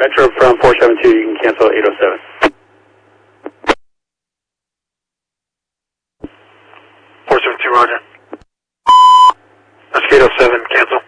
Metro from 472, you can cancel 807. 472, roger. That's 807, cancel.